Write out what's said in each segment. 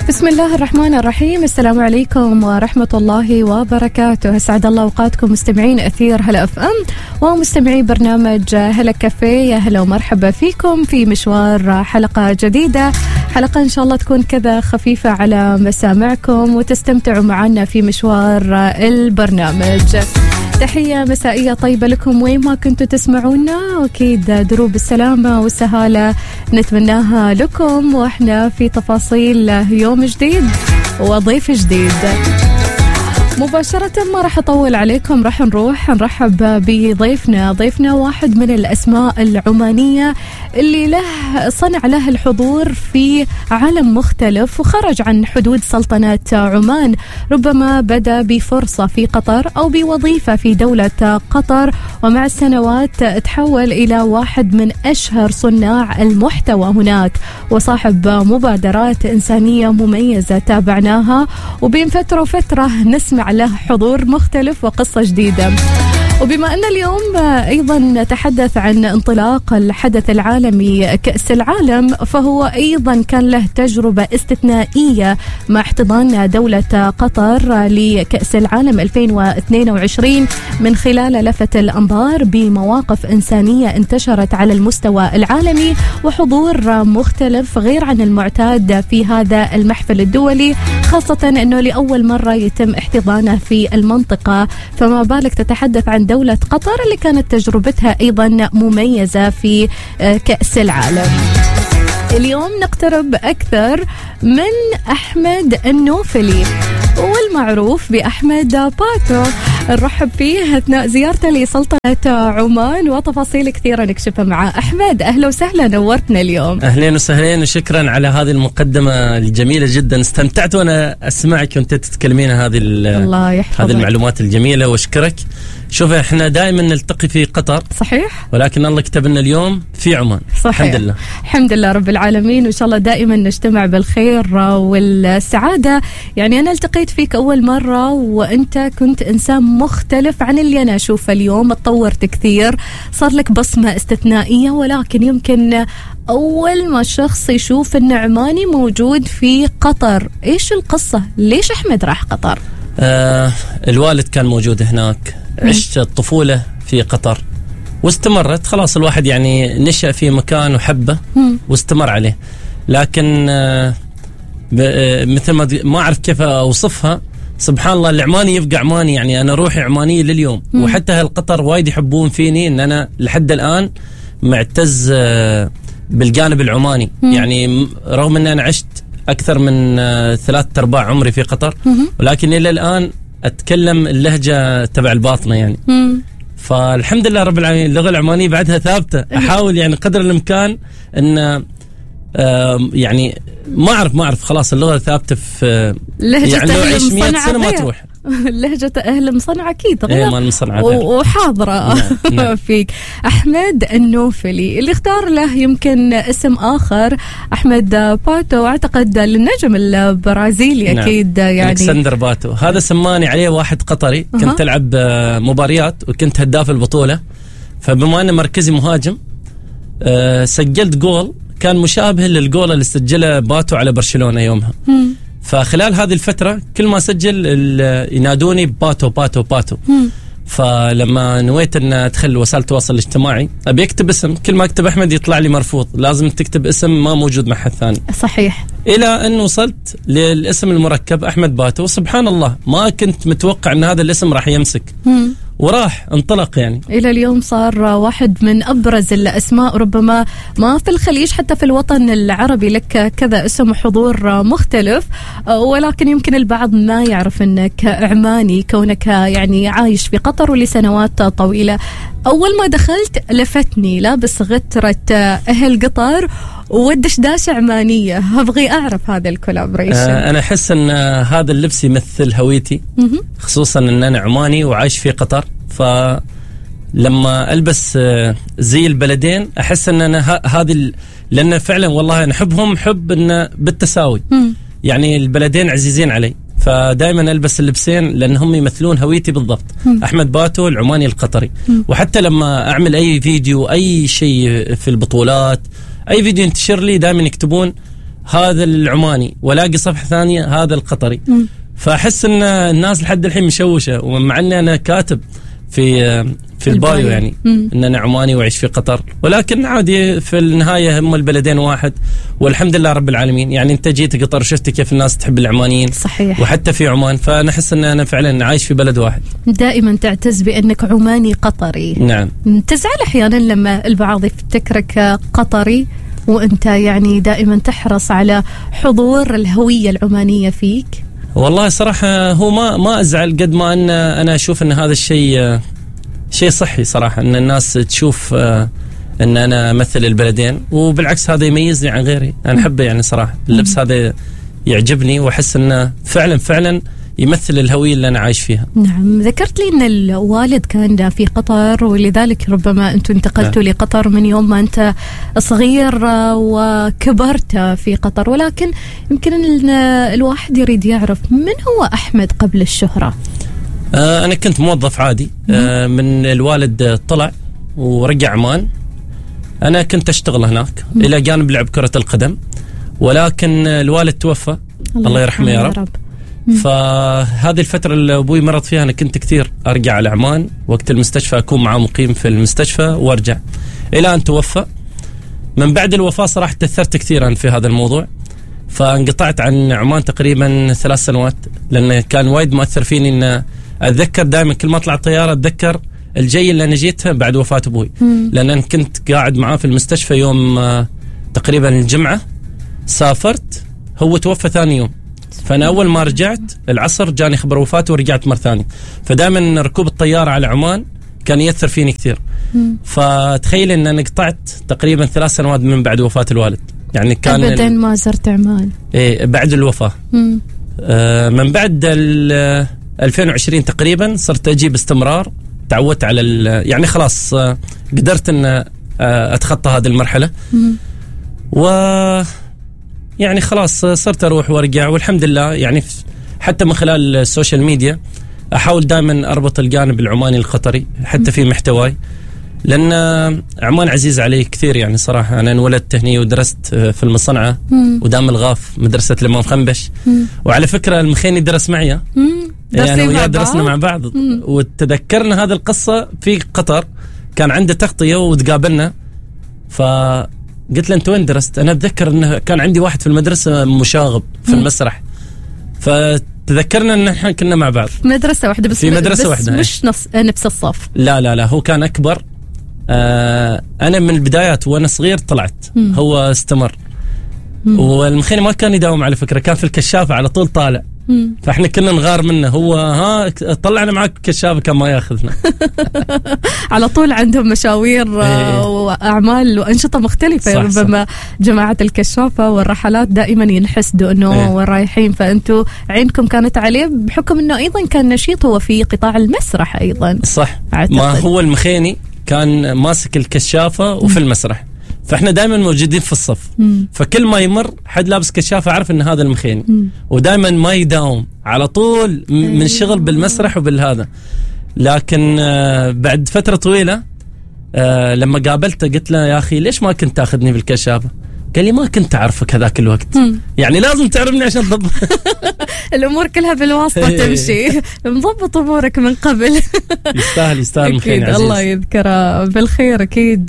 بسم الله الرحمن الرحيم. السلام عليكم ورحمة الله وبركاته. أسعد الله أوقاتكم مستمعين أثير هلا اف ام ومستمعي برنامج هلا كافيه. يا هلا ومرحبا فيكم في مشوار حلقة جديدة، حلقة إن شاء الله تكون كذا خفيفة على مسامعكم وتستمتعوا معنا في مشوار البرنامج. تحية مسائية طيبة لكم وين ما كنتوا تسمعونا، وأكيد دروب السلامة والسهالة نتمناها لكم، وإحنا في تفاصيل يوم جديد وضيف جديد. مباشرة ما راح أطول عليكم، راح نرحب بضيفنا واحد من الأسماء العمانية اللي صنع له الحضور في عالم مختلف وخرج عن حدود سلطنة عمان. ربما بدأ بفرصة في قطر أو بوظيفة في دولة قطر، ومع السنوات تحول إلى واحد من أشهر صناع المحتوى هناك، وصاحب مبادرات إنسانية مميزة تابعناها، وبين فترة وفترة نسمع له حضور مختلف وقصة جديدة. وبما أن اليوم أيضا نتحدث عن انطلاق الحدث العالمي كأس العالم، فهو أيضا كان له تجربة استثنائية مع احتضان دولة قطر لكأس العالم 2022 من خلال لفت الأنظار بمواقف إنسانية انتشرت على المستوى العالمي وحضور مختلف غير عن المعتاد في هذا المحفل الدولي، خاصة أنه لأول مرة يتم احتضانه في المنطقة، فما بالك تتحدث عن دولة قطر اللي كانت تجربتها أيضا مميزة في كأس العالم. اليوم نقترب أكثر من أحمد النوفلي والمعروف بأحمد باتو، نرحب فيه أثناء زيارته لسلطنة عمان وتفاصيل كثيرة نكشفها معه. أحمد أهلا وسهلا، نورتنا اليوم. أهلين وسهلين وشكرا على هذه المقدمة الجميلة جدا، استمتعت وأنا أسمعك وأنت تتكلمين هذه المعلومات الجميلة، واشكرك. شوف احنا دائما نلتقي في قطر صحيح، ولكن الله كتب لنا اليوم في عمان صحيح. الحمد لله رب العالمين، وإن شاء الله دائما نجتمع بالخير والسعادة. يعني أنا التقيت فيك أول مرة وأنت كنت إنسان مختلف عن اللي أنا أشوفه اليوم، تطورت كثير، صار لك بصمة استثنائية، ولكن يمكن أول ما شخص يشوف أن عماني موجود في قطر. إيش القصة؟ ليش أحمد راح قطر؟ الوالد كان موجود هناك، عشت الطفولة في قطر واستمرت، خلاص الواحد يعني نشأ في مكان وحبه واستمر عليه، لكن مثل ما أعرف كيف أوصفها، سبحان الله العماني يبقى عماني، يعني أنا روحي عمانية لليوم. وحتى هالقطر وايد يحبون فيني أن أنا لحد الآن معتز بالجانب العماني، يعني رغم أن أنا عشت أكثر من 3/4 عمري في قطر، ولكن إلى الآن أتكلم اللهجة تبع الباطنة يعني. فالحمد لله رب العالمين اللغة العمانية بعدها ثابتة، أحاول يعني قدر الإمكان أن يعني ما أعرف خلاص اللغة ثابتة في يعني لو عيش 100 سنة ما تروح. لهجة أهل مصنع أكيد غير مصنع وحاضرة نعم. فيك أحمد النوفلي اللي اختار له يمكن اسم آخر أحمد باتو، أعتقد للنجم البرازيلي أكيد نعم. يعني ألكسندر باتو، هذا سماني عليه واحد قطري. كنت ألعب مباريات وكنت هداف البطولة، فبما أنه مركزي مهاجم سجلت جول كان مشابه للجول اللي سجله باتو على برشلونة يومها. فخلال هذه الفترة كل ما سجل ينادوني باتو باتو باتو. فلما نويت أن أدخل وسائل التواصل الاجتماعي أبي أكتب اسم، كل ما أكتب أحمد يطلع لي مرفوض، لازم تكتب اسم ما موجود مع حد ثاني. صحيح. إلى أن وصلت للاسم المركب أحمد باتو، سبحان الله ما كنت متوقع أن هذا الاسم راح يمسك وراح انطلق يعني. إلى اليوم صار واحد من أبرز الأسماء، ربما ما في الخليج حتى في الوطن العربي لك كذا اسم وحضور مختلف، ولكن يمكن البعض ما يعرف أنك عماني كونك يعني عايش في قطر ولسنوات طويلة. أول ما دخلت لفتني لابس غترة أهل قطر والدشداشة عمانية، أبغي أعرف هذا الكولابريشن. أنا أحس أن هذا اللبس يمثل هويتي، خصوصا أن أنا عماني وعايش في قطر، فلما ألبس زي البلدين أحس أن أنا هذه، لأن فعلا والله نحبهم حب أن بالتساوي، يعني البلدين عزيزين علي، فدائما ألبس اللبسين لأنهم يمثلون هويتي بالضبط. أحمد باتو العماني القطري. وحتى لما أعمل أي فيديو أي شيء في البطولات، أي فيديو ينتشر لي دائما يكتبون هذا العماني، والاقي صفحه ثانيه هذا القطري. فاحس ان الناس لحد الحين مشوشه، ومع اني انا كاتب في البايو يعني ان انا عماني واعيش في قطر، ولكن عادي في النهايه هم البلدين واحد، والحمد لله رب العالمين. يعني انت جيت قطر وشفت كيف الناس تحب العمانيين، صحيح، وحتى في عمان، فانا احس ان انا فعلا عايش في بلد واحد. دائما تعتز بانك عماني قطري. نعم. تزعل احيانا لما البعض يفتكرك قطري وانت يعني دائما تحرص على حضور الهويه العمانيه فيك؟ والله صراحه هو ما ازعل قد ما ان انا اشوف ان هذا الشيء شيء صحي صراحه، ان الناس تشوف ان انا امثل البلدين، وبالعكس هذا يميزني عن غيري. انا احبه يعني صراحه، اللبس هذا يعجبني، واحس انه فعلا يمثل الهويه اللي انا عايش فيها. نعم. ذكرت لي ان الوالد كان في قطر، ولذلك ربما انتم انتقلتوا لقطر من يوم ما انت صغير وكبرت في قطر، ولكن يمكن ان الواحد يريد يعرف من هو احمد قبل الشهره. أنا كنت موظف عادي، من الوالد طلع ورجع عمان. أنا كنت أشتغل هناك إلى جانب لعب كرة القدم، ولكن الوالد توفى، الله يرحمه يا رب. فهذه الفترة اللي أبوي مرض فيها أنا كنت كثير أرجع على عمان، وقت المستشفى أكون معاه مقيم في المستشفى وأرجع إلى أن توفى. من بعد الوفاة صراحة تأثرت كثيرا في هذا الموضوع، فانقطعت عن عمان تقريبا 3 سنوات، لأن كان وايد مؤثر فيني أن أتذكر دائما كل ما أطلع طيارة أتذكر الجاي اللي أنا جيتها بعد وفاة أبوي، لأن أنا كنت قاعد معاه في المستشفى يوم تقريبا الجمعة، سافرت هو توفى ثاني يوم، فأنا أول ما رجعت العصر جاني خبر وفاته ورجعت مرة ثانية. فدائما ركوب الطيارة على عمان كان يأثر فيني كثير. فتخيل أن أنا قطعت تقريبا 3 سنوات من بعد وفاة الوالد. يعني كان أبدا ما زرت عمان. إيه بعد الوفاة. من بعد 2020 تقريبا صرت أجي باستمرار، تعودت على يعني خلاص قدرت أن أتخطى هذه المرحلة، و يعني خلاص صرت أروح وأرجع، والحمد لله. يعني حتى من خلال السوشيال ميديا أحاول دائما أربط الجانب العماني القطري حتى في محتواي، لأن عمان عزيز علي كثير يعني صراحة. أنا انولدت هني ودرست في المصنعة ودام الغاف مدرسة الإمام خنبش، وعلى فكرة المخيني درس معي، يعني وياه درسنا مع بعض. وتذكرنا هذه القصة في قطر، كان عنده تغطية وتقابلنا، فقلت له أنت وين درست؟ أنا أتذكر أنه كان عندي واحد في المدرسة مشاغب في المسرح، فتذكرنا أن احنا كنا مع بعض مدرسة واحدة، بس في مدرسة واحدة، مش نفس الصف. لا هو كان أكبر. أنا من البدايات وأنا صغير طلعت، هو استمر. والمخيني ما كان يداوم على فكرة، كان في الكشافة على طول طالع، فاحنا كنا نغار منه. هو طلعنا معك كشافة كان ما ياخذنا. على طول عندهم مشاوير وأعمال وأنشطة مختلفة. ربما جماعة الكشافة والرحلات دائما ينحسدوا أنه رايحين، فأنتوا عينكم كانت عليه بحكم أنه أيضا كان نشيط هو في قطاع المسرح أيضا. صح، ما هو المخيني كان ماسك الكشافة وفي المسرح، فاحنا دائما موجودين في الصف. فكل ما يمر حد لابس كشافة عارف ان هذا المخيني، ودائما ما يداوم، على طول من شغل بالمسرح وبالهذا. لكن بعد فترة طويلة لما قابلته قلت له يا أخي ليش ما كنت تاخذني بالكشافة؟ قال لي ما كنت أعرفك هذاك الوقت. يعني لازم تعرفني عشان تضبط. الأمور كلها بالواسطة تمشي، مضبط أمورك من قبل. يستاهل مخيني عزيز، الله يذكره بالخير. أكيد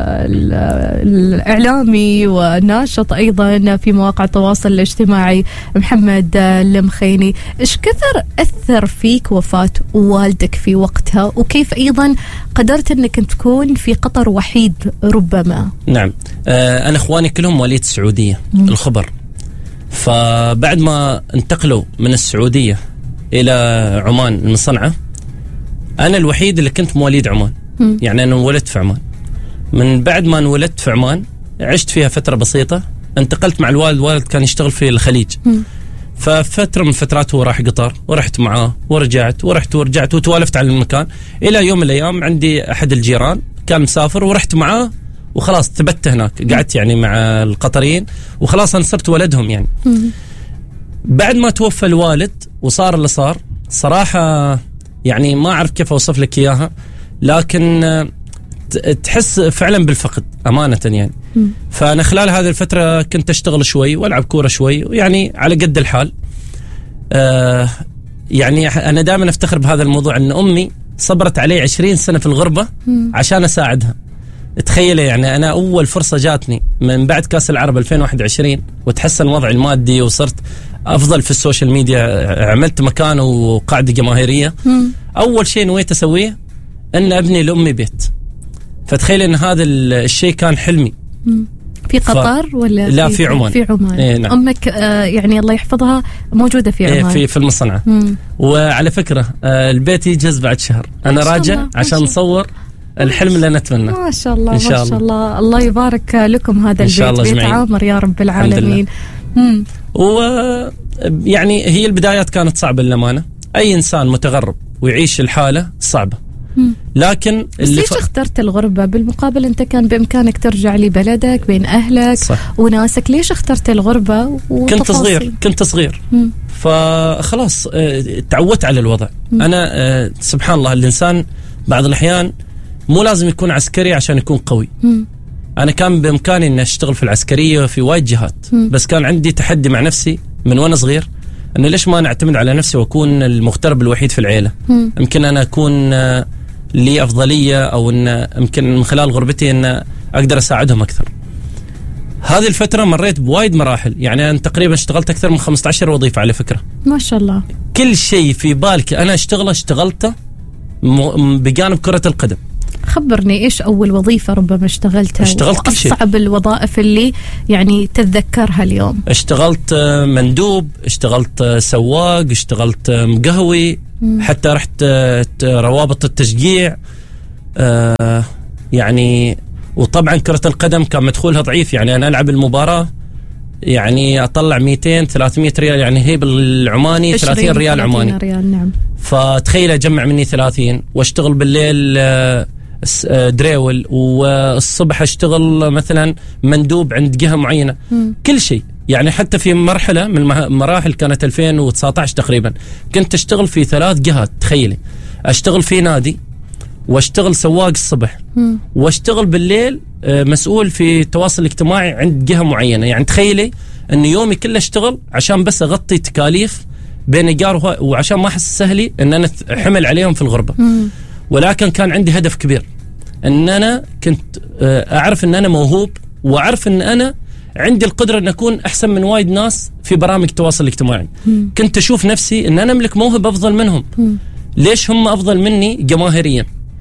الإعلامي وناشط أيضا في مواقع التواصل الاجتماعي محمد المخيني، إيش كثر أثر فيك وفاة والدك في وقتها، وكيف أيضا قدرت أنك تكون في قطر وحيد ربما؟ نعم، أنا إخواني كلهم مواليد السعودية الخبر، فبعد ما انتقلوا من السعودية إلى عمان المصنعة، أنا الوحيد اللي كنت مواليد عمان. يعني أنا انولدت في عمان. من بعد ما انولدت في عمان عشت فيها فترة بسيطة، انتقلت مع الوالد كان يشتغل في الخليج، ففترة من فترات هو راح قطر ورحت معاه ورجعت وتوالفت على المكان، إلى يوم من الأيام عندي أحد الجيران كان مسافر ورحت معاه وخلاص ثبت هناك، قعدت يعني مع القطريين وخلاص أنا صرت ولدهم يعني. بعد ما توفى الوالد وصار اللي صار صراحة، يعني ما أعرف كيف أوصف لك إياها، لكن تحس فعلا بالفقد أمانة يعني. فأنا خلال هذه الفترة كنت أشتغل شوي وألعب كورة شوي، يعني على قد الحال. يعني أنا دائما أفتخر بهذا الموضوع، أن أمي صبرت علي 20 سنة في الغربة عشان أساعدها. تخيل يعني أنا أول فرصة جاتني من بعد كأس العرب 2021 وتحسن وضعي المادي وصرت أفضل في السوشيال ميديا، عملت مكان وقاعدة جماهيرية. أول شيء نويت أسويه أن أبني لأمي بيت. فتخيل أن هذا الشيء كان حلمي. في قطر ولا لا في عمان؟ في عمان. إيه نعم. أمك يعني الله يحفظها موجودة في عمان. إيه في المصنعة. وعلى فكرة البيت يجهز بعد شهر، أنا راجع عشان نصور الحلم اللي نتمنى. ما شاء الله ما شاء الله. الله يبارك لكم هذا البيت، بيت عامر يا رب العالمين. ويعني هي البدايات كانت صعبة للأمانة، أي إنسان متغرب ويعيش الحالة صعبة. لكن بس ليش اخترت الغربة؟ بالمقابل أنت كان بإمكانك ترجع لبلدك بين أهلك صح. وناسك. ليش اخترت الغربة؟ كنت صغير فخلاص تعودت على الوضع. أنا سبحان الله الإنسان بعض الأحيان مو لازم يكون عسكري عشان يكون قوي. أنا كان بإمكاني أن أشتغل في العسكرية في وايد جهات، بس كان عندي تحدي مع نفسي من وأنا صغير، أنه ليش ما نعتمد على نفسي وأكون المغترب الوحيد في العيلة. يمكن أنا أكون لي أفضلية، أو أن يمكن من خلال غربتي أن أقدر أساعدهم أكثر. هذه الفترة مريت بوايد مراحل، يعني أنا تقريبا اشتغلت أكثر من 15 وظيفة على فكرة. ما شاء الله. كل شيء في بالك أنا اشتغلته بجانب كرة القدم. خبرني إيش أول وظيفة ربما اشتغلتها؟ اشتغلت كل شيء. أصعب الوظائف اللي يعني تتذكرها اليوم؟ اشتغلت مندوب، اشتغلت سواق، اشتغلت مقهوي، حتى رحت روابط التشجيع. يعني وطبعا كرة القدم كان مدخولها ضعيف، يعني أنا ألعب المباراة يعني أطلع 200-300 ريال، يعني هي بالعماني 30 ريال عماني. نعم. فتخيل أجمع مني 30 واشتغل بالليل دريول، والصبح اشتغل مثلا مندوب عند جهة معينة. كل شيء يعني حتى في مرحلة من المراحل كانت 2019 تقريبا كنت اشتغل في 3 جهات. تخيلي اشتغل في نادي، واشتغل سواق الصبح، واشتغل بالليل مسؤول في التواصل الاجتماعي عند جهة معينة. يعني تخيلي ان يومي كله اشتغل عشان بس اغطي تكاليف بين ايجار، وعشان ما احس سهلي ان انا حمل عليهم في الغربة. ولكن كان عندي هدف كبير، ان انا كنت اعرف ان انا موهوب، واعرف ان انا عندي القدرة ان اكون احسن من وايد ناس في برامج التواصل الاجتماعي. كنت اشوف نفسي ان انا املك موهبة افضل منهم. ليش هم افضل مني جماهيريا؟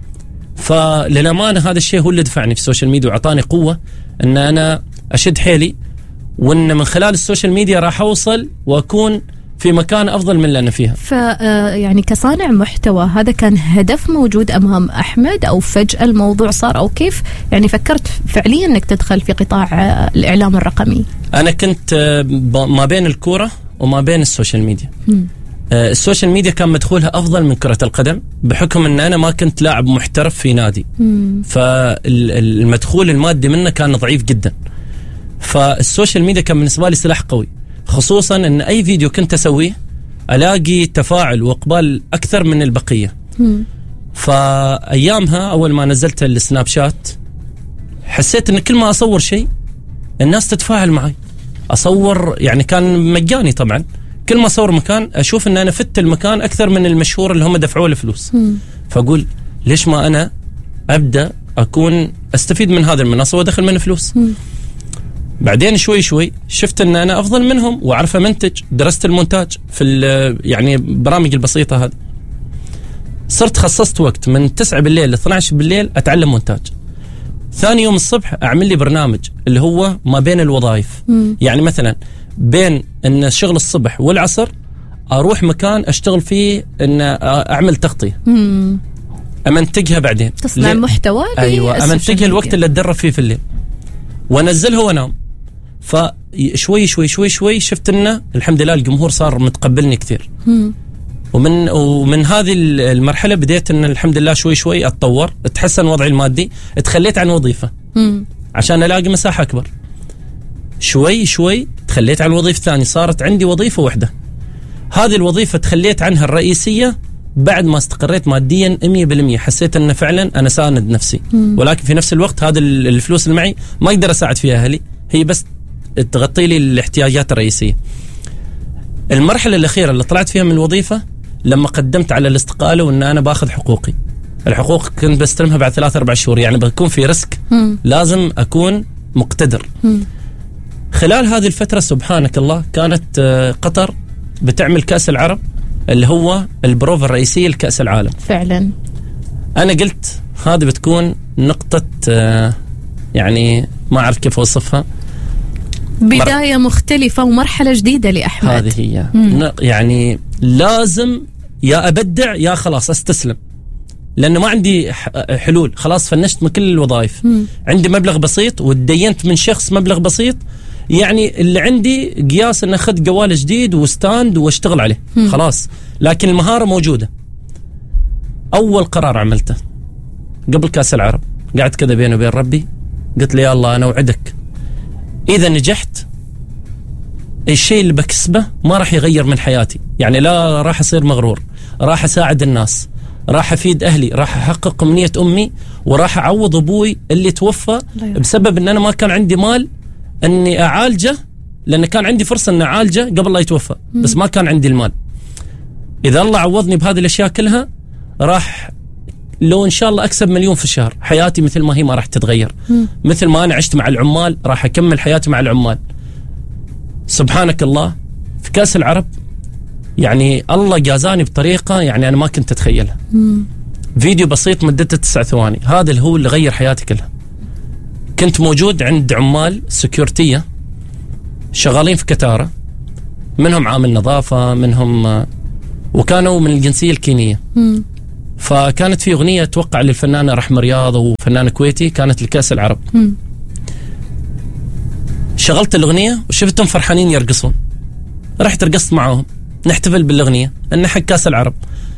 فللأمانة هذا الشيء هو اللي دفعني في السوشيال ميديا وعطاني قوة ان انا اشد حيلي، وان من خلال السوشيال ميديا راح اوصل واكون في مكان أفضل من اللي أنا فيها. يعني كصانع محتوى هذا كان هدف موجود أمام أحمد، أو فجأة الموضوع صار، أو كيف يعني فكرت فعليا أنك تدخل في قطاع الإعلام الرقمي؟ أنا كنت ما بين الكورة وما بين السوشيال ميديا. السوشيال ميديا كان مدخولها أفضل من كرة القدم، بحكم أن أنا ما كنت لاعب محترف في نادي. فالمدخول المادي منه كان ضعيف جدا. فالسوشيال ميديا كان بالنسبة لي سلاح قوي، خصوصا ان اي فيديو كنت اسويه الاقي تفاعل واقبال اكثر من البقيه. فايامها اول ما نزلت السناب شات حسيت ان كل ما اصور شيء الناس تتفاعل معي. اصور يعني كان مجاني طبعا، كل ما اصور مكان اشوف ان انا فت المكان اكثر من المشهور اللي هم دفعوا له فلوس. فاقول ليش ما انا ابدا اكون استفيد من هذا المنصه وادخل منه فلوس. بعدين شوي شوي شفت ان انا افضل منهم واعرف امنتج، درست المونتاج في يعني برامج البسيطه هذه. صرت خصصت وقت من 9 بالليل ل 12 بالليل اتعلم مونتاج. ثاني يوم الصبح اعمل لي برنامج اللي هو ما بين الوظائف. يعني مثلا بين ان الشغل الصبح والعصر اروح مكان اشتغل فيه ان اعمل تغطيه، امنتجها بعدين تصنع محتوى. ايوه امنتجها الوقت اللي اتدرب فيه في الليل وانزلها وانام. فشوي شوي شوي شوي شفت انه الحمد لله الجمهور صار متقبلني كثير. ومن هذه المرحله بديت ان الحمد لله شوي شوي اتطور، اتحسن وضعي المادي، اتخليت عن وظيفه عشان الاقي مساحه اكبر. شوي شوي تخليت عن الوظيفه الثانيه، صارت عندي وظيفه واحده. هذه الوظيفه تخليت عنها الرئيسيه بعد ما استقريت ماديا 100% حسيت أن فعلا أنا ساند نفسي. ولكن في نفس الوقت هذا الفلوس اللي معي ما أقدر أساعد فيها أهلي، هي بس تغطي لي الاحتياجات الرئيسية. المرحلة الأخيرة اللي طلعت فيها من الوظيفة لما قدمت على الاستقالة وأن أنا باخذ حقوقي. الحقوق كنت بستلمها بعد 3-4 شهور، يعني بكون في ريسك، لازم أكون مقتدر. خلال هذه الفترة سبحانك الله كانت قطر بتعمل كأس العرب اللي هو البروفة الرئيسية لكأس العالم. فعلا أنا قلت هذه بتكون نقطة يعني ما أعرف كيف أوصفها، بداية مختلفة ومرحلة جديدة لأحمد. هذه هي يعني لازم يا أبدع يا خلاص أستسلم، لأنه ما عندي حلول، خلاص فنشت من كل الوظائف. عندي مبلغ بسيط وتدينت من شخص مبلغ بسيط، يعني اللي عندي قياس أن أخذ جوال جديد وستاند واشتغل عليه خلاص، لكن المهارة موجودة. أول قرار عملته قبل كأس العرب، قعدت كذا بيني وبين ربي، قلت لي يا الله أنا أوعدك إذا نجحت الشيء اللي بكسبه ما راح يغير من حياتي، يعني لا راح أصير مغرور، راح أساعد الناس، راح أفيد أهلي، راح أحقق أمنية أمي، وراح أعوض أبوي اللي توفى بسبب أن أنا ما كان عندي مال أني أعالجه، لأن كان عندي فرصة أن أعالجه قبل لا يتوفى بس ما كان عندي المال. إذا الله عوضني بهذه الأشياء كلها راح لو إن شاء الله أكسب 1,000,000 في الشهر، حياتي مثل ما هي ما راح تتغير. مثل ما أنا عشت مع العمال راح أكمل حياتي مع العمال. سبحانك الله في كأس العرب يعني الله جازاني بطريقة يعني أنا ما كنت أتخيلها. فيديو بسيط مدته 9 ثواني، هذا اللي هو اللي غير حياتي كلها. كنت موجود عند عمال سكيورتية شغالين في كتارة، منهم عامل نظافة، منهم وكانوا من الجنسية الكينية. فكانت في أغنية توقع للفنانة رحمة رياض وفنان كويتي كانت لكأس العرب. شغلت الأغنية وشفتهم فرحانين يرقصون، رحت رقصت معاهم نحتفل بالأغنية أنه حق كأس العرب.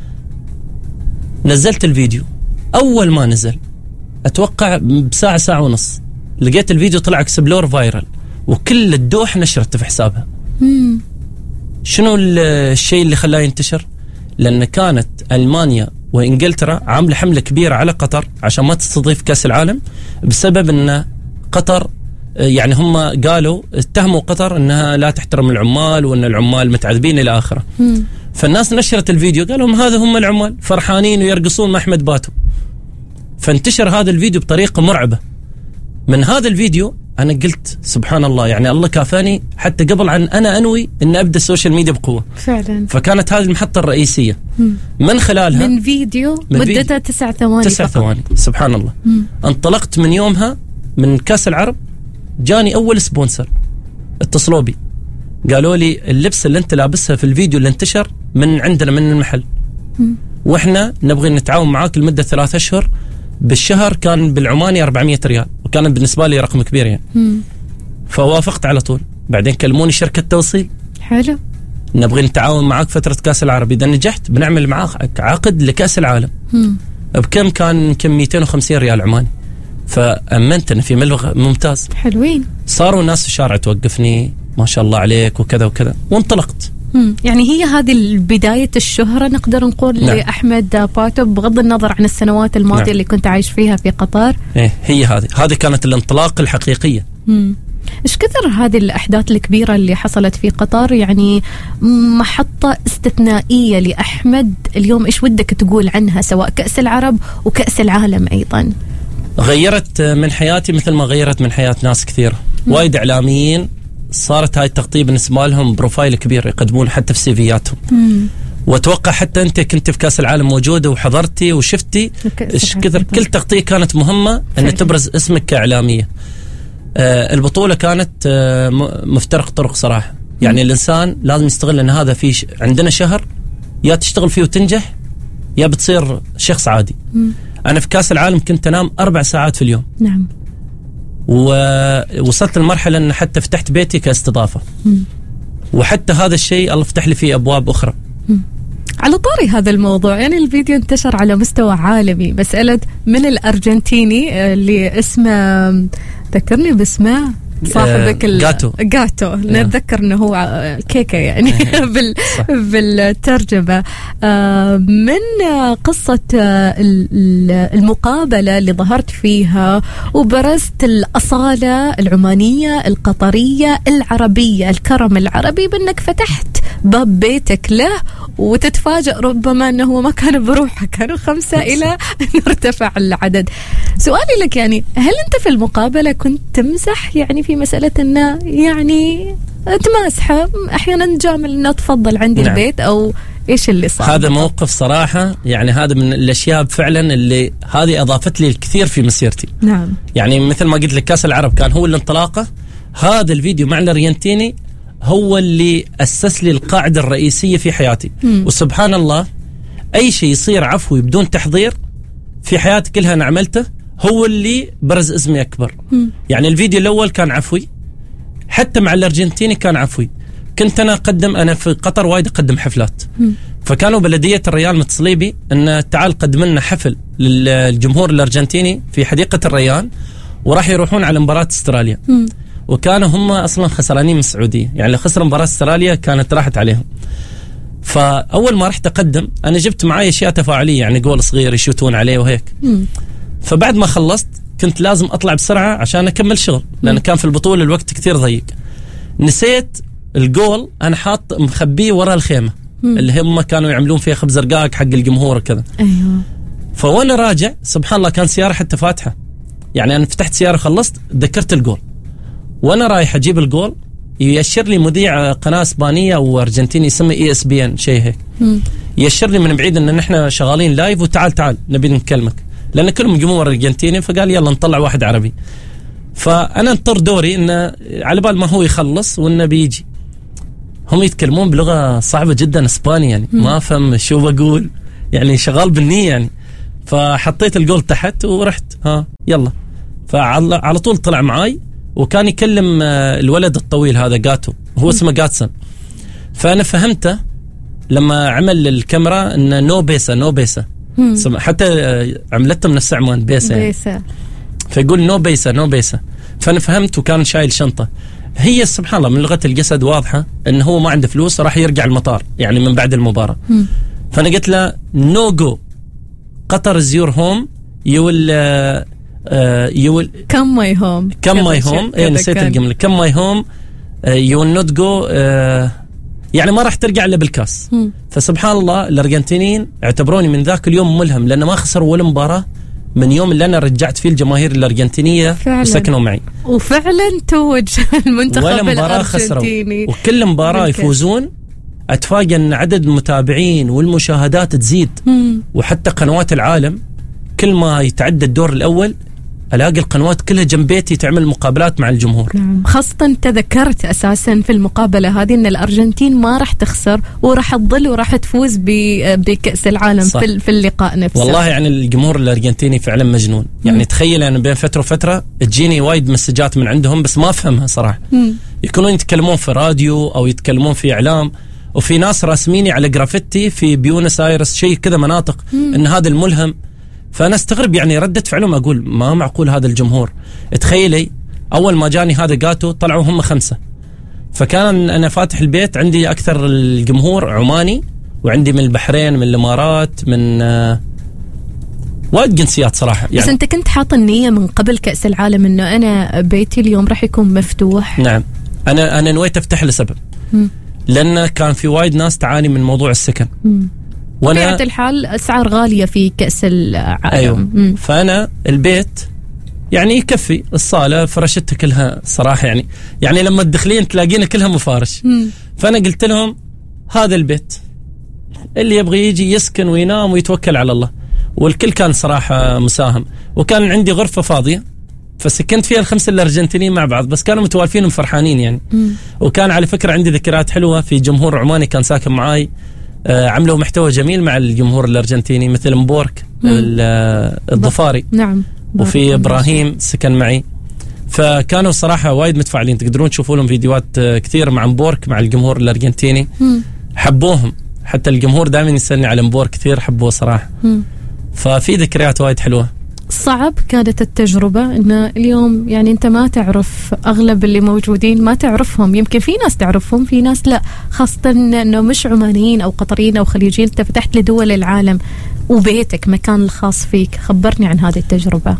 نزلت الفيديو، أول ما نزل أتوقع بساعة ساعة ونص لقيت الفيديو طلع اكسبلور فايرال، وكل الدوح نشرته في حسابها. شنو الشيء اللي خلاه ينتشر؟ لأن كانت ألمانيا وإنجلترا عاملة حملة كبيرة على قطر عشان ما تستضيف كأس العالم، بسبب أن قطر يعني هم قالوا اتهموا قطر أنها لا تحترم العمال وأن العمال متعذبين إلى آخره. فالناس نشرت الفيديو قالوا هذا هم العمال فرحانين ويرقصون مع أحمد باتو. فانتشر هذا الفيديو بطريقة مرعبة. من هذا الفيديو أنا قلت سبحان الله، يعني الله كافاني حتى قبل عن أنا أنوي أن أبدأ السوشيال ميديا بقوة فعلا. فكانت هذه المحطة الرئيسية من خلالها، من فيديو مدته 9 ثواني 9 ثواني سبحان الله. انطلقت من يومها من كأس العرب، جاني أول سبونسر اتصلوا بي قالوا لي اللبس اللي أنت لابسها في الفيديو اللي انتشر من عندنا من المحل، وإحنا نبغي نتعاون معاك لمدة 3 أشهر، بالشهر كان بالعماني 400 ريال، وكانت بالنسبة لي رقم كبير يعني. فوافقت على طول. بعدين كلموني شركة توصيل، حلو نبغي نتعاون معاك فترة كأس العرب، إذا نجحت بنعمل معاك عقد لكأس العالم. بكم كان 250 ريال عماني، فأمنت أن في مبلغ ممتاز. حلوين. صاروا الناس في الشارع توقفني ما شاء الله عليك وكذا وكذا، وانطلقت. يعني هي هذه بداية الشهرة نقدر نقول نعم. لأحمد باتو، بغض النظر عن السنوات الماضية نعم. اللي كنت عايش فيها في قطر. هي هذه كانت الانطلاق الحقيقية. إيش كثر هذه الأحداث الكبيرة اللي حصلت في قطر، يعني محطة استثنائية لأحمد اليوم، إيش ودك تقول عنها سواء كأس العرب وكأس العالم أيضا؟ غيرت من حياتي مثل ما غيرت من حياة ناس كثير. وايد إعلاميين صارت هاي التغطية بالنسبة لهم بروفايل كبير يقدمون حتى في سيفياتهم. واتوقع حتى انت كنت في كاس العالم موجوده وحضرتي وشفتي ايش كثر كل تغطيه كانت مهمه ان تبرز اسمك كاعلاميه. البطوله كانت مفترق طرق صراحه، يعني الانسان لازم يستغل ان هذا في عندنا شهر يا تشتغل فيه وتنجح يا بتصير شخص عادي. انا في كاس العالم كنت انام 4 ساعات في اليوم. نعم. ووصلت لمرحله ان حتى فتحت بيتي كاستضافه. وحتى هذا الشيء الله فتح لي فيه ابواب اخرى. على طاري هذا الموضوع، يعني الفيديو انتشر على مستوى عالمي، مسألة من الأرجنتيني اللي اسمه ذكرني باسمه صاحبك جاتو نتذكر انه هو كيكه يعني بالترجمه. من قصه المقابله اللي ظهرت فيها وبرزت الاصاله العمانيه القطريه العربيه، الكرم العربي، بانك فتحت باب بيتك له، وتتفاجأ ربما انه هو ما كان بروحه، كانوا 5 الى ان ارتفع العدد. سؤالي لك يعني، هل انت في المقابله كنت تمزح يعني في مساله انه يعني تمازحه احيانا تجامل انه تفضل عندي نعم. البيت، او ايش اللي صار؟ هذا موقف صراحه يعني هذا من الاشياء فعلا اللي هذه اضافت لي الكثير في مسيرتي. نعم. يعني مثل ما قلت لك كاس العرب كان هو الانطلاقه، هذا الفيديو مع الارجنتيني هو اللي أسس لي القاعدة الرئيسية في حياتي. وسبحان الله أي شيء يصير عفوي بدون تحضير في حياتي كلها أنا عملته، هو اللي برز اسمي أكبر. يعني الفيديو الأول كان عفوي، حتى مع الأرجنتيني كان عفوي. كنت أنا في قطر وايد أقدم حفلات، فكانوا بلدية الريال متصلي بي أن تعال قدم لنا حفل للجمهور الأرجنتيني في حديقة الريان، وراح يروحون على مباراة استراليا. وكانوا هم أصلا خسرانين من السعودية، يعني لو خسروا مباراة استراليا كانت راحت عليهم. فأول ما رحت أقدم أنا جبت معي أشياء تفاعلية، يعني جول صغير يشوتون عليه وهيك. فبعد ما خلصت كنت لازم أطلع بسرعة عشان أكمل شغل، لأن كان في البطولة الوقت كتير ضيق. نسيت الجول أنا حاط مخبيه وراء الخيمة اللي هم كانوا يعملون فيها خبز رقاق حق الجمهور وكذا. أيوة. فوانا راجع سبحان الله كان سيارة حتى فاتحة، يعني أنا فتحت سيارة خلصت ذكرت الجول، وانا رايح اجيب الجول يشر لي مذيع قناه اسبانيه او ارجنتيني يسمى ESPN شيء هيك، يشر لي من بعيد ان نحن شغالين لايف وتعال نبي نكلمك، لان كلهم جمهور ارجنتيني. فقال يلا نطلع واحد عربي. فانا انطر دوري انه على بال ما هو يخلص وانه بيجي، هم يتكلمون بلغه صعبه جدا اسباني، يعني ما افهم شو بقول، يعني شغال بالنيه يعني. فحطيت الجول تحت ورحت يلا. فعلى طول طلع معاي، وكان يكلم الولد الطويل هذا جاتو، هو اسمه جاتسون. فأنا فهمته لما عمل الكاميرا إنه نو بيسا حتى عملته من نفس عمان بيسا يعني. فيقول نو بيسا. فأنا فهمت، وكان شايل شنطة. هي سبحان الله من لغة الجسد واضحة إنه هو ما عنده فلوس، راح يرجع المطار يعني من بعد المباراة. فأنا قلت له نو جو، قطر is your home، you will come my home. نسيت الجملة come my home you will not go، يعني ما راح ترجع إلا بالكاس. فسبحان الله الأرجنتينيين اعتبروني من ذاك اليوم ملهم، لأن ما خسروا ولا مباراة من يوم اللي أنا رجعت فيه الجماهير الأرجنتينية وسكنوا معي، وفعلا توج المنتخب الأرجنتيني. وكل مباراة يفوزون أتفاجأ أن عدد المتابعين والمشاهدات تزيد. وحتى قنوات العالم كل ما يتعدى الدور الأول ألاقي القنوات كلها جنبيتي تعمل مقابلات مع الجمهور. خاصة تذكرت أساسا في المقابلة هذه أن الأرجنتين ما راح تخسر وراح تظل وراح تفوز بكأس العالم في اللقاء نفسه. والله يعني الجمهور الأرجنتيني فعلا مجنون. يعني تخيل أنا بين فترة وفترة تجيني وايد مسجات من عندهم بس ما أفهمها صراحة. يكونون يتكلمون في راديو أو يتكلمون في إعلام، وفي ناس راسميني على جرافيتي في بيونس آيرس شيء كذا مناطق إن هذا الملهم. فأنا استغرب يعني ردة فعلهم، أقول ما معقول هذا الجمهور. تخيلي أول ما جاني هذا جاتو طلعوا هم 5، فكان أنا فاتح البيت عندي أكثر الجمهور عماني، وعندي من البحرين من الإمارات من وايد جنسيات صراحة يعني. بس أنت كنت حاط النية من قبل كأس العالم إنه أنا بيتي اليوم راح يكون مفتوح؟ نعم، أنا نويت أفتح لسبب، لأن كان في وايد ناس تعاني من موضوع السكن. بطبيعة الحال أسعار غالية في كأس العالم. أيوة. فأنا البيت يعني يكفي، الصالة فرشتها كلها صراحة يعني لما تدخلين تلاقينا كلها مفارش. فأنا قلت لهم هذا البيت اللي يبغى يجي يسكن وينام ويتوكل على الله. والكل كان صراحة مساهم، وكان عندي غرفة فاضية فسكنت فيها ال5 الأرجنتينيين مع بعض، بس كانوا متوالفين وفرحانين يعني. وكان على فكرة عندي ذكريات حلوة في جمهور عماني كان ساكن معاي، عملوا محتوى جميل مع الجمهور الأرجنتيني مثل مبورك الضفاري. نعم. وفي إبراهيم سكن معي، فكانوا صراحة وايد متفاعلين. تقدرون تشوفوا لهم فيديوهات كثير مع مبورك مع الجمهور الأرجنتيني. حبوهم، حتى الجمهور دائما يسألني على مبورك كثير، حبوه صراحة. ففي ذكريات وايد حلوة. صعب كانت التجربة إن اليوم يعني أنت ما تعرف أغلب اللي موجودين، ما تعرفهم، يمكن في ناس تعرفهم في ناس لا، خاصة إنه مش عمانيين أو قطريين أو خليجيين، أنت فتحت لدول العالم وبيتك مكان الخاص فيك. خبرني عن هذه التجربة.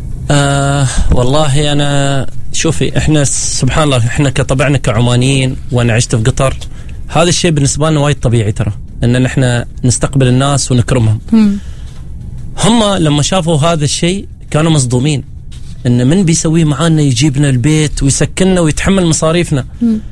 والله أنا شوفي، إحنا سبحان الله إحنا كطبعنا كعمانيين، وأنا عشت في قطر، هذا الشيء بالنسبة لنا وايد طبيعي ترى، إن إحنا نستقبل الناس ونكرمهم. هم لما شافوا هذا الشيء كانوا مصدومين، إن من بيسويه معانا، يجيبنا البيت ويسكننا ويتحمل مصاريفنا.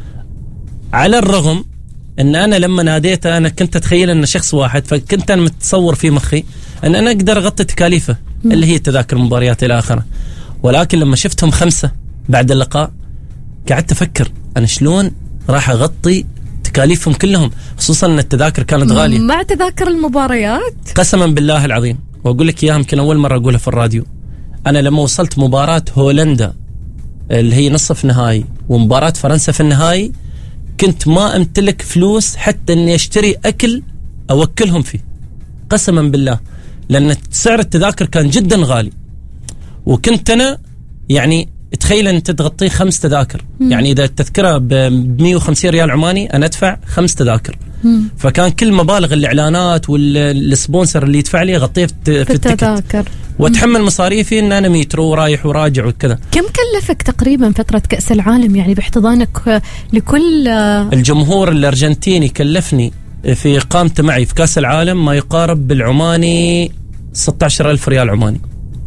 على الرغم إن أنا لما ناديته أنا كنت أتخيل إنه شخص واحد، فكنت أنا متصور في مخي إن أنا أقدر أغطي تكاليفه اللي هي تذاكر المباريات إلى آخره. ولكن لما شفتهم 5 بعد اللقاء قعدت أفكر أنا شلون راح أغطي تكاليفهم كلهم، خصوصا أن التذاكر كانت غالية مع تذاكر المباريات. قسما بالله العظيم، وأقول لك إياها يمكن أول مرة أقولها في الراديو، أنا لما وصلت مباراة هولندا اللي هي نصف نهائي ومباراة فرنسا في النهائي، كنت ما أمتلك فلوس حتى أني أشتري أكل أوكلهم فيه، قسما بالله، لأن سعر التذاكر كان جدا غالي. وكنت أنا يعني تخيل أن تغطي 5 تذاكر، يعني إذا التذكرة ب150 ريال عماني أنا أدفع 5 تذاكر. فكان كل مبالغ الإعلانات والسبونسر اللي يدفع لي أغطيه في التذاكر، وأتحمل مصاريفي أن أنا مترو رايح وراجع وكذا. كم كلفك تقريبا فترة كأس العالم، يعني باحتضانك لكل الجمهور الأرجنتيني؟ كلفني في إقامته معي في كأس العالم ما يقارب بالعماني 16,000 ريال عماني.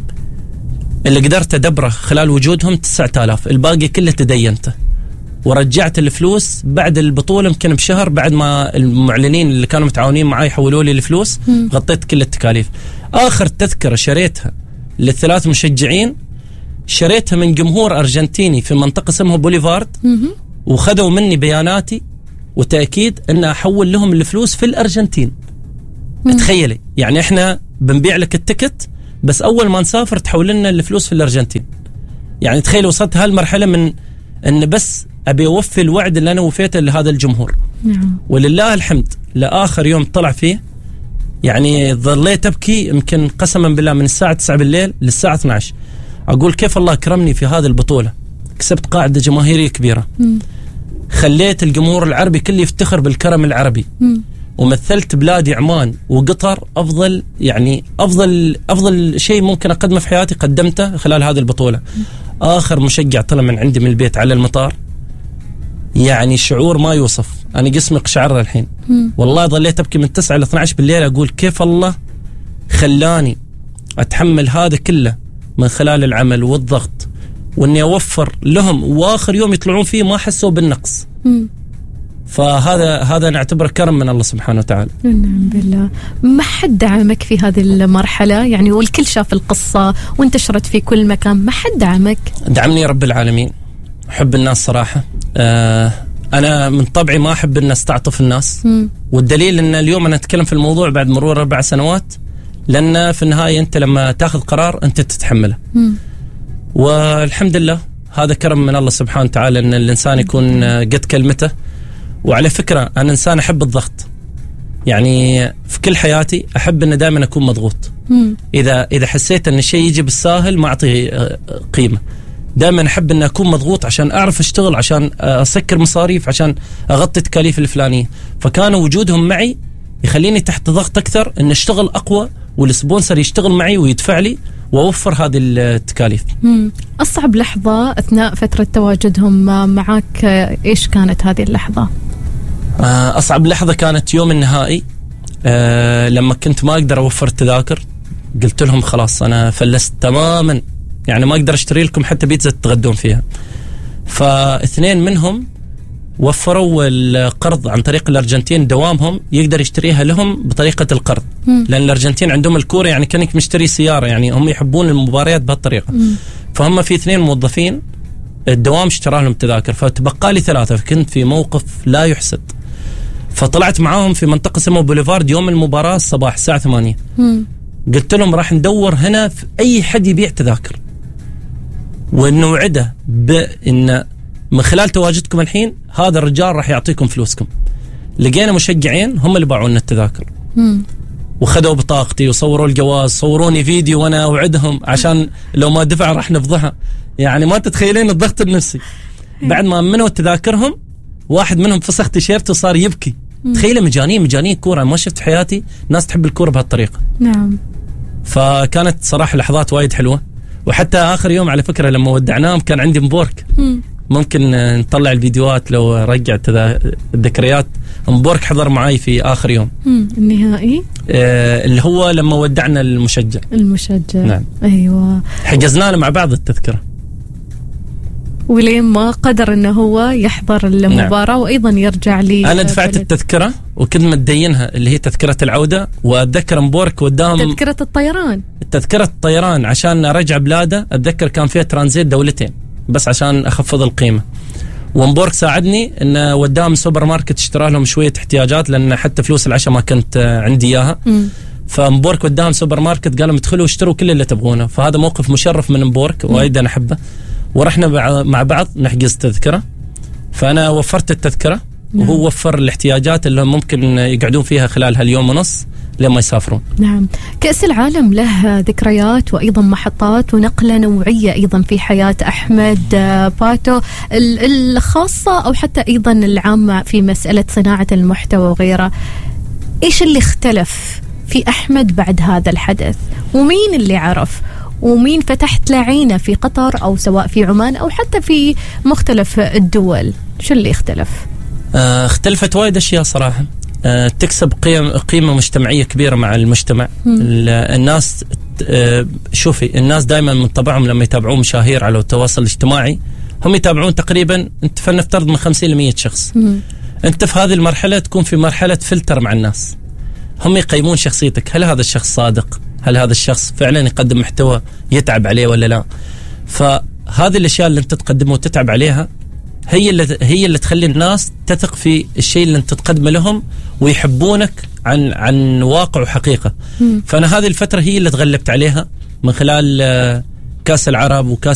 اللي قدرت أدبره خلال وجودهم 9,000، الباقي كله تدينته ورجعت الفلوس بعد البطولة يمكن بشهر، بعد ما المعلنين اللي كانوا متعاونين معي يحولوا لي الفلوس. غطيت كل التكاليف. آخر تذكرة شريتها لل3 مشجعين شريتها من جمهور أرجنتيني في منطقة اسمها بوليفارد، وخذوا مني بياناتي وتأكيد أن أحول لهم الفلوس في الأرجنتين. تخيلي، يعني إحنا بنبيع لك التكت بس أول ما نسافر تحول لنا الفلوس في الأرجنتين. يعني تخيل وصلت هالمرحلة من أن بس أبي أوفي الوعد اللي أنا وفيته لهذا الجمهور. ولله الحمد لآخر يوم طلع فيه يعني ظليت أبكي يمكن قسما بالله من الساعة 9 بالليل للساعة 12، أقول كيف الله كرمني في هذه البطولة، كسبت قاعدة جماهيرية كبيرة، خليت الجمهور العربي كله يفتخر بالكرم العربي، ومثلت بلادي عمان وقطر أفضل، يعني أفضل شيء ممكن أقدمه في حياتي قدمته خلال هذه البطولة. آخر مشجع طلع من عندي من البيت على المطار، يعني شعور ما يوصف، أنا جسمي قشعر الحين والله. ظليت أبكي من 9 إلى 12 بالليل، أقول كيف الله خلاني أتحمل هذا كله من خلال العمل والضغط، وإني أوفر لهم، وآخر يوم يطلعون فيه ما حسوا بالنقص. فهذا نعتبره كرم من الله سبحانه وتعالى. نعم بالله. ما حد دعمك في هذه المرحلة يعني، والكل شاف القصة وانتشرت في كل مكان، ما حد دعمك؟ دعمني رب العالمين. أحب الناس صراحة. أنا من طبعي ما أحب أن أستعطف الناس، والدليل أن اليوم أنا أتكلم في الموضوع بعد مرور 4 سنوات، لأن في النهاية أنت لما تأخذ قرار أنت تتحمله. والحمد لله هذا كرم من الله سبحانه وتعالى أن الإنسان يكون قد كلمته. وعلى فكرة أنا إنسان أحب الضغط، يعني في كل حياتي أحب أن دائما أكون مضغوط. إذا حسيت أن الشيء يجي بالساهل ما أعطيه قيمة. دائما أحب أن أكون مضغوط عشان أعرف أشتغل، عشان أسكر مصاريف، عشان أغطي التكاليف الفلانية. فكان وجودهم معي يخليني تحت ضغط أكثر أن أشتغل أقوى، والسبونسر يشتغل معي ويدفع لي وأوفر هذه التكاليف. أصعب لحظة أثناء فترة تواجدهم معك إيش كانت هذه اللحظة؟ أصعب لحظة كانت يوم النهائي، لما كنت ما أقدر أوفر التذاكر. قلت لهم خلاص أنا فلست تماما، يعني ما أقدر أشتري لكم حتى بيتزا تتغدون فيها. فاثنين منهم وفروا القرض عن طريق الأرجنتين، دوامهم يقدر يشتريها لهم بطريقة القرض، لأن الأرجنتين عندهم الكورة يعني كأنك مشتري سيارة، يعني هم يحبون المباريات بهالطريقة. فهم في 2 موظفين الدوام اشترى لهم تذاكر، فتبقى لي 3، فكنت في موقف لا يحسد. فطلعت معاهم في منطقة اسمها بوليفارد يوم المباراة الصباح الساعة 8. قلت لهم راح ندور هنا في أي حد يبيع تذاكر، ونوعده بأن من خلال تواجدكم الحين هذا الرجال راح يعطيكم فلوسكم. لقينا مشجعين هم اللي باعوا لنا التذاكر. وخذوا بطاقتي وصوروا الجواز، صوروني فيديو وانا اوعدهم عشان لو ما دفع راح نفضحها. يعني ما تتخيلين الضغط النفسي. بعد ما منوا تذاكرهم واحد منهم فسخ تيشيرت وصار يبكي. تخيل مجانين كوره، ما شفت في حياتي ناس تحب الكوره بهالطريقه. نعم. فكانت صراحه لحظات وايد حلوه. وحتى اخر يوم على فكره لما ودعناهم كان عندي مبورك. ممكن نطلع الفيديوهات لو رجعت الذكريات. مبورك حضر معي في اخر يوم النهائي اللي هو لما ودعنا المشجع. نعم. ايوه، حجزنا له مع بعض التذكره، ولين ما قدر انه هو يحضر المباراه. نعم. وايضا يرجع لي انا دفعت التذكره وكنت متدينها اللي هي تذكره العوده، واتذكر مبورك قدام تذكره الطيران عشان ارجع بلاده. اتذكر كان فيها ترانزيت دولتين بس عشان اخفض القيمه. ومبورك ساعدني انه وداهم سوبر ماركت اشترى لهم شويه احتياجات لان حتى فلوس العشاء ما كنت عندي اياها. فمبورك وداهم سوبر ماركت قالوا ادخلوا اشتروا كل اللي تبغونه. فهذا موقف مشرف من مبورك وايد انا احبه. ورحنا مع بعض نحجز تذكره. فانا وفرت التذكره وهو وفر الاحتياجات اللي ممكن يقعدون فيها خلال هاليوم ونص لما يسافرون. نعم. كأس العالم له ذكريات وأيضا محطات ونقلة نوعية أيضا في حياة أحمد باتو، الخاصة أو حتى أيضا العامة في مسألة صناعة المحتوى وغيره. إيش اللي اختلف في أحمد بعد هذا الحدث؟ ومين اللي عرف؟ ومين فتحت له عينه في قطر أو سواء في عمان أو حتى في مختلف الدول؟ شو اللي اختلف؟ اختلفت وايد أشياء صراحة. تكسب قيمة مجتمعية كبيرة مع المجتمع. الناس شوفي، الناس دائما من طبعهم لما يتابعون مشاهير على التواصل الاجتماعي هم يتابعون تقريبا انت فلنفترض من 50 ل100 شخص. انت في هذه المرحلة تكون في مرحلة فلتر مع الناس. هم يقيمون شخصيتك، هل هذا الشخص صادق؟ هل هذا الشخص فعلا يقدم محتوى يتعب عليه ولا لا؟ فهذه الاشياء اللي انت تقدمه وتتعب عليها هي اللي تخلي الناس تثق في الشيء اللي انت تقدمه لهم ويحبونك عن واقع وحقيقة. فانا هذه الفترة هي اللي تغلبت عليها من خلال كاس العرب وكاس